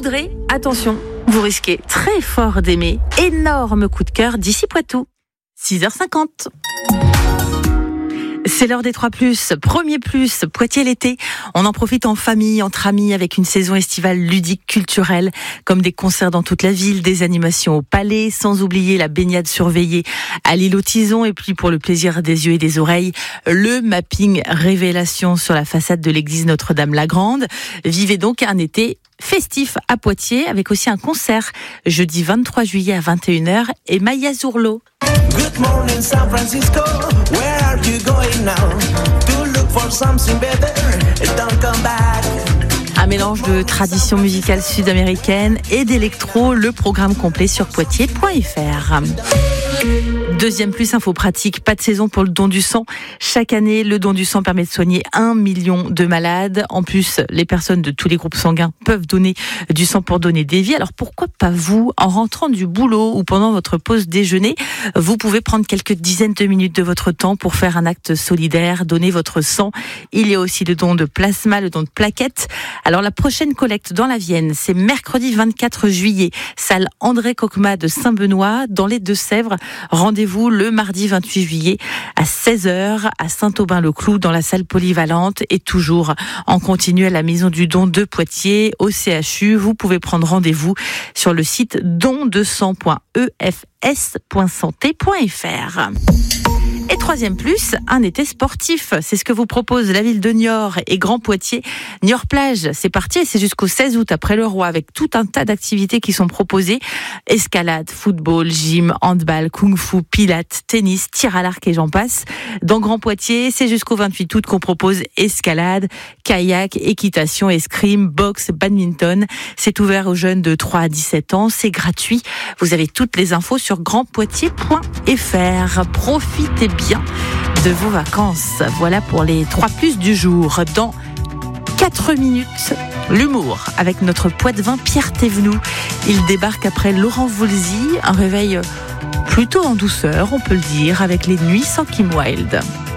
Audrey, attention, vous risquez très fort d'aimer. Énorme coup de cœur d'ici Poitou. 6h50. C'est l'heure des 3+, premier plus, Poitiers l'été. On en profite en famille, entre amis, avec une saison estivale ludique, culturelle, comme des concerts dans toute la ville, des animations au palais, sans oublier la baignade surveillée à l'île aux Tisons, et puis pour le plaisir des yeux et des oreilles, le mapping révélation sur la façade de l'église Notre-Dame-la-Grande. Vivez donc un été festif à Poitiers, avec aussi un concert jeudi 23 juillet à 21h et Maya Zurlo. Good morning San Francisco, where are you going now? To look for something better, don't come back. Un mélange de tradition musicale sud-américaine et d'électro, le programme complet sur poitiers.fr. Deuxième plus info pratique, pas de saison pour le don du sang. Chaque année, le don du sang permet de soigner 1 million de malades. En plus, les personnes de tous les groupes sanguins peuvent donner du sang pour donner des vies. Alors pourquoi pas vous? En rentrant du boulot ou pendant votre pause déjeuner, vous pouvez prendre quelques dizaines de minutes de votre temps pour faire un acte solidaire, donner votre sang. Il y a aussi le don de plasma, le don de plaquettes. Alors la prochaine collecte dans la Vienne, c'est mercredi 24 juillet, salle André Coquema de Saint-Benoît, dans les Deux-Sèvres. Rendez-vous le mardi 28 juillet à 16h à Saint-Aubin-le-Clou dans la salle polyvalente, et toujours en continu à la Maison du Don de Poitiers au CHU. Vous pouvez prendre rendez-vous sur le site don200.efs.santé.fr. Et troisième plus, un été sportif. C'est ce que vous propose la ville de Niort et Grand Poitiers. Niort Plage, c'est parti et c'est jusqu'au 16 août après le Roi, avec tout un tas d'activités qui sont proposées. Escalade, football, gym, handball, kung-fu, pilates, tennis, tir à l'arc et j'en passe. Dans Grand Poitiers, c'est jusqu'au 28 août qu'on propose escalade, kayak, équitation, escrime, boxe, badminton. C'est ouvert aux jeunes de 3 à 17 ans. C'est gratuit. Vous avez toutes les infos sur grandpoitiers.fr. Profitez bien de vos vacances. Voilà pour les 3+ du jour. Dans 4 minutes, l'humour avec notre Poitevin Pierre Thévenoud. Il débarque après Laurent Voulzy, un réveil plutôt en douceur, on peut le dire, avec les nuits sans Kim Wilde.